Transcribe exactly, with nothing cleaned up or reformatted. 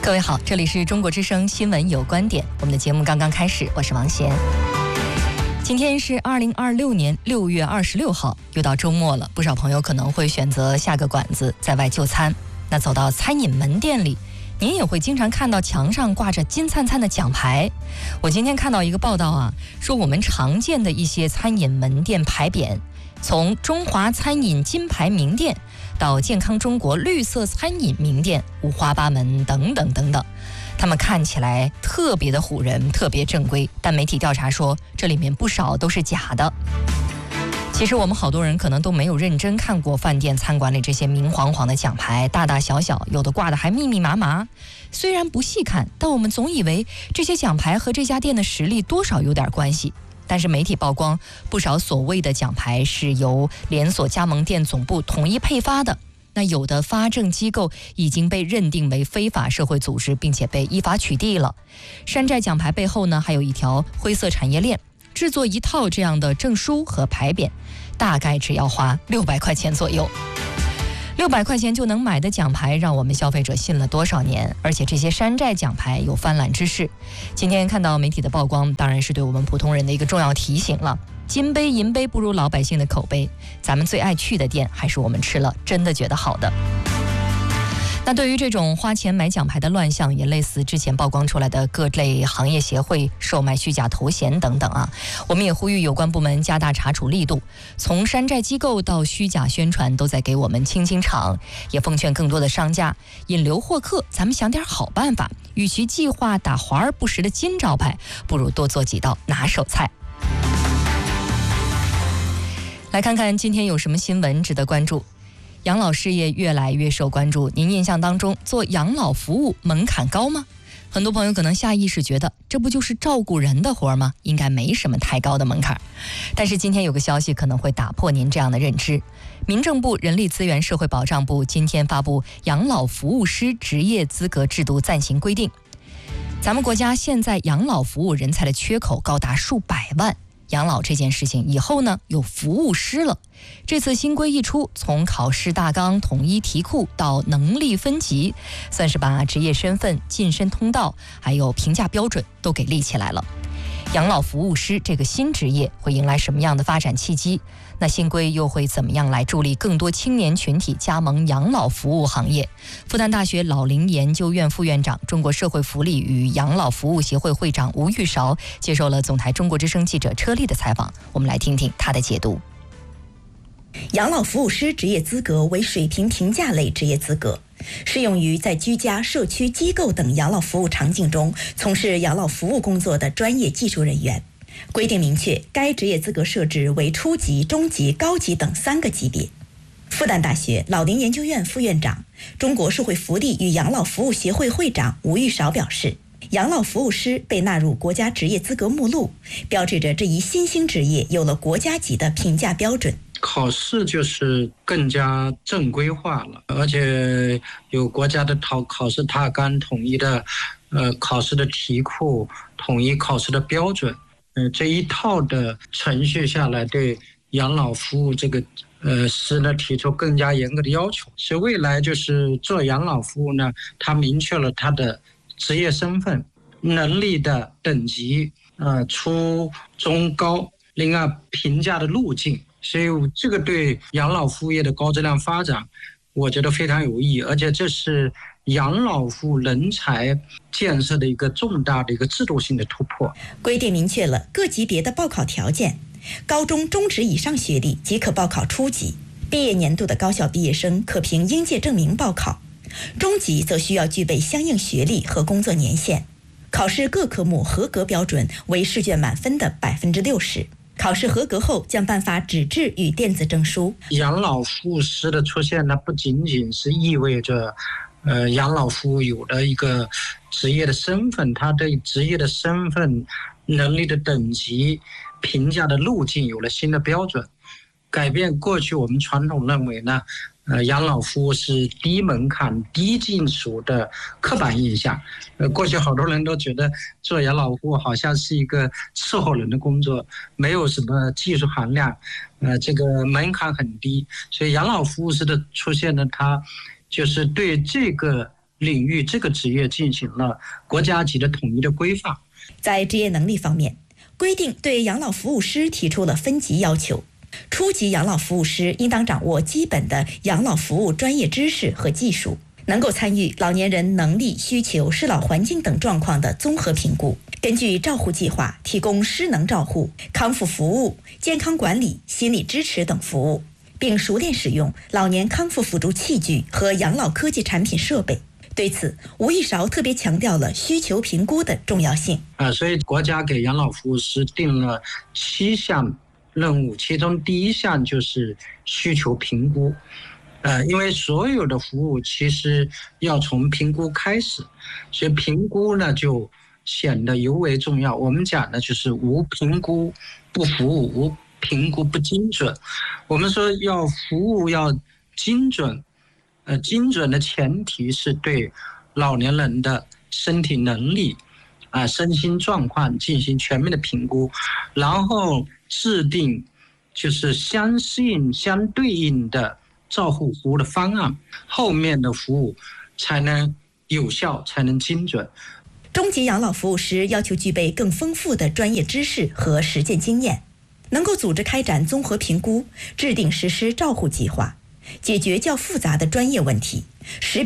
各位好，这里是中国之声新闻有观点，我们的节目刚刚开始，我是王贤。今天是二零二六年六月二十六号，又到周末了，不少朋友可能会选择下个馆子在外就餐。那走到餐饮门店里，您也会经常看到墙上挂着金灿灿的奖牌。我今天看到一个报道啊，说我们常见的一些餐饮门店牌匾，从中华餐饮金牌名店到健康中国绿色餐饮名店，五花八门等等等等，他们看起来特别的唬人，特别正规，但媒体调查说这里面不少都是假的。其实我们好多人可能都没有认真看过饭店餐馆里这些明晃晃的奖牌，大大小小，有的挂的还密密麻麻。虽然不细看，但我们总以为这些奖牌和这家店的实力多少有点关系。但是媒体曝光，不少所谓的奖牌是由连锁加盟店总部统一配发的，那有的发证机构已经被认定为非法社会组织，并且被依法取缔了。山寨奖牌背后呢，还有一条灰色产业链，制作一套这样的证书和牌匾，大概只要花六百块钱左右。六百块钱就能买的奖牌，让我们消费者信了多少年？而且这些山寨奖牌有泛滥之势。今天看到媒体的曝光，当然是对我们普通人的一个重要提醒了。金杯银杯不如老百姓的口碑，咱们最爱去的店，还是我们吃了真的觉得好的。那对于这种花钱买奖牌的乱象，也类似之前曝光出来的各类行业协会售卖虚假头衔等等啊，我们也呼吁有关部门加大查处力度，从山寨机构到虚假宣传都在给我们清清场，也奉劝更多的商家引流获客，咱们想点好办法，与其计划打华而不实的金招牌，不如多做几道拿手菜。来看看今天有什么新闻值得关注。养老事业越来越受关注，您印象当中做养老服务门槛高吗？很多朋友可能下意识觉得这不就是照顾人的活吗？应该没什么太高的门槛。但是今天有个消息可能会打破您这样的认知。民政部人力资源社会保障部今天发布养老服务师职业资格制度暂行规定。咱们国家现在养老服务人才的缺口高达数百万，养老这件事情以后呢有服务师了。这次新规一出，从考试大纲、统一题库到能力分级，算是把职业身份、晋升通道还有评价标准都给立起来了。养老服务师这个新职业会迎来什么样的发展契机？那新规又会怎么样来助力更多青年群体加盟养老服务行业？复旦大学老龄研究院副院长、中国社会福利与养老服务协会会长吴玉韶接受了总台中国之声记者车丽的采访，我们来听听他的解读。 养老服务师职业资格为水平评价类职业资格，适用于在居家、社区、机构等养老服务场景中从事养老服务工作的专业技术人员。规定明确，该职业资格设置为初级、中级、高级等三个级别。复旦大学老龄研究院副院长、中国社会福利与养老服务协会会长吴玉韶表示，养老服务师被纳入国家职业资格目录，标志着这一新兴职业有了国家级的评价标准。 考试就是更加正规化了，而且有国家的考考试大纲、统一的呃考试的题库、统一考试的标准，呃这一套的程序下来，对养老服务这个呃师呢提出更加严格的要求。所以未来就是做养老服务呢，它明确了它的职业身份、能力的等级，呃初中高，另外评价的路径。所以这个对养老服务业的高质量发展，我觉得非常有意义，而且这是养老服务人才建设的一个重大的一个制度性的突破。 规定明确了各级别的报考条件，高中、中职以上学历即可报考初级，毕业年度的高校毕业生可凭应届证明报考，中级则需要具备相应学历和工作年限。考试各科目合格标准为试卷满分的百分之六十。考试合格后将颁发纸质与电子证书。 养老服务师的出现呢，不仅仅是意味着呃养老服务有了一个职业的身份，他对职业的身份、能力的等级、评价的路径有了新的标准，改变过去我们传统认为呢呃，养老服务是低门槛、低技术的刻板印象。呃，过去好多人都觉得做养老服务好像是一个伺候人的工作，没有什么技术含量，呃，这个门槛很低。所以养老服务师的出现呢，它就是对这个领域这个职业进行了国家级的统一的规范。 在职业能力方面，规定对养老服务师提出了分级要求。初级养老服务师应当掌握基本的养老服务专业知识和技术，能够参与老年人能力、需求、适老环境等状况的综合评估，根据照护计划提供失能照护、康复服务、健康管理、心理支持等服务，并熟练使用老年康复辅助器具和养老科技产品设备。对此，吴玉韶特别强调了需求评估的重要性。 啊，所以国家给养老服务师定了七项任务，其中第一项就是需求评估。呃，因为所有的服务其实要从评估开始，所以评估呢就显得尤为重要。我们讲的就是无评估不服务，无评估不精准。我们说要服务要精准，呃，精准的前提是对老年人的身体能力啊、身心状况进行全面的评估，然后制定就是相适应、相对应的照护服务的方案，后面的服务才能有效，才能精准。 中级养老服务师要求具备更丰富的专业知识和实践经验，能够组织开展综合评估，制定实施照护计划，解决较复杂的专业问题，识别